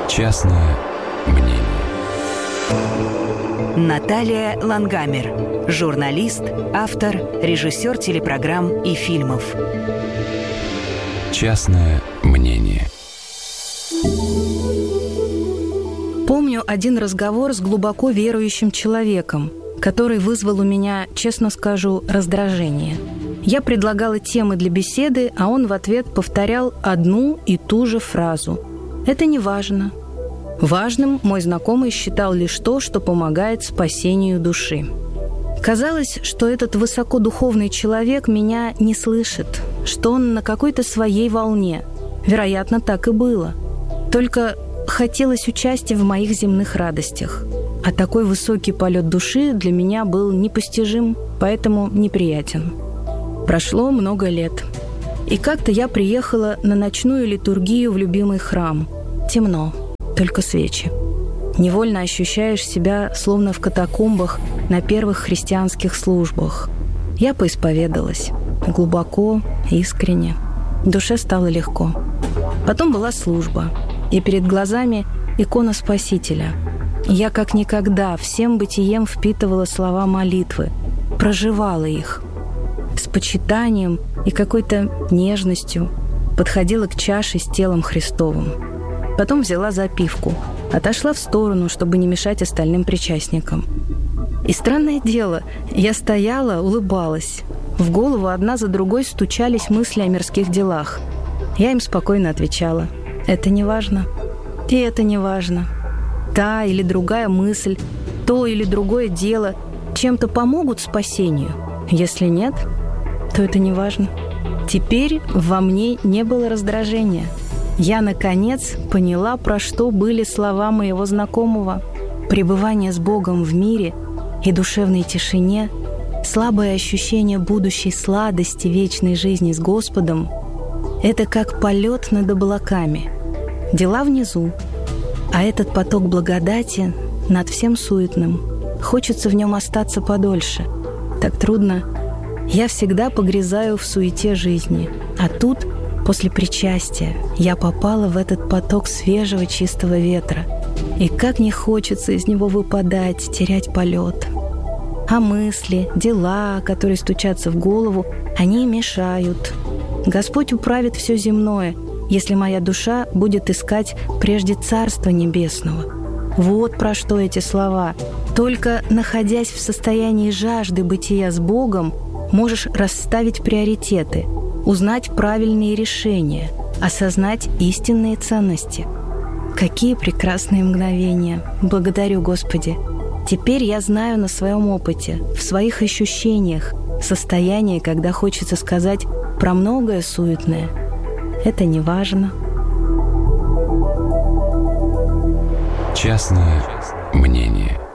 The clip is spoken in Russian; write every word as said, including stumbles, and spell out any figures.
Частное мнение. Наталья Лангамер, журналист, автор, режиссер телепрограмм и фильмов. Частное мнение. Помню один разговор с глубоко верующим человеком, который вызвал у меня, честно скажу, раздражение. Я предлагала темы для беседы, а он в ответ повторял одну и ту же фразу. «Это не важно». Важным мой знакомый считал лишь то, что помогает спасению души. Казалось, что этот высокодуховный человек меня не слышит, что он на какой-то своей волне. Вероятно, так и было. Только хотелось участия в моих земных радостях. А такой высокий полет души для меня был непостижим, поэтому неприятен. Прошло много лет. И как-то я приехала на ночную литургию в любимый храм. Темно, только свечи. Невольно ощущаешь себя словно в катакомбах на первых христианских службах. Я поисповедалась. Глубоко, искренне. Душе стало легко. Потом была служба. И перед глазами икона Спасителя. Я как никогда всем бытием впитывала слова молитвы. Проживала их. С почитанием и какой-то нежностью подходила к чаше с телом Христовым. Потом взяла запивку, отошла в сторону, чтобы не мешать остальным причастникам. И странное дело, я стояла, улыбалась. В голову одна за другой стучались мысли о мирских делах. Я им спокойно отвечала: «Это не важно, и это не важно». Та или другая мысль, то или другое дело чем-то помогут спасению. Если нет, то это не важно. Теперь во мне не было раздражения. Я, наконец, поняла, про что были слова моего знакомого. Пребывание с Богом в мире и душевной тишине, слабое ощущение будущей сладости вечной жизни с Господом — это как полет над облаками. Дела внизу, а этот поток благодати над всем суетным. Хочется в нем остаться подольше. Так трудно. Я всегда погрязаю в суете жизни. А тут, после причастия, я попала в этот поток свежего чистого ветра. И как не хочется из него выпадать, терять полет. А мысли, дела, которые стучатся в голову, они мешают. Господь управит все земное, если моя душа будет искать прежде Царства Небесного. Вот про что эти слова. Только находясь в состоянии жажды бытия с Богом, можешь расставить приоритеты, узнать правильные решения, осознать истинные ценности. Какие прекрасные мгновения! Благодарю, Господи! Теперь я знаю на своем опыте, в своих ощущениях, состояние, когда хочется сказать про многое суетное. Это не важно. Частное мнение.